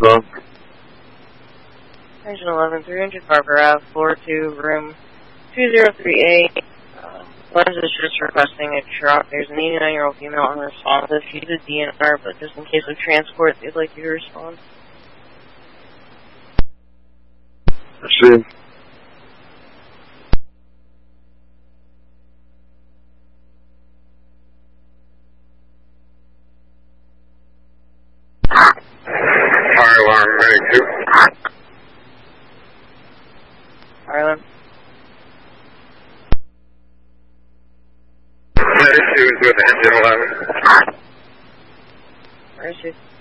phone? Engine 11, 300 Barber Ave, floor 2, room 203A. Lens is just requesting a truck. There's an 89-year-old female unresponsive. She's a DNR, but just in case of transport, they'd like you to respond. See. Fire alarm, ready to. Ireland. 32 is with engine 11. Where is she?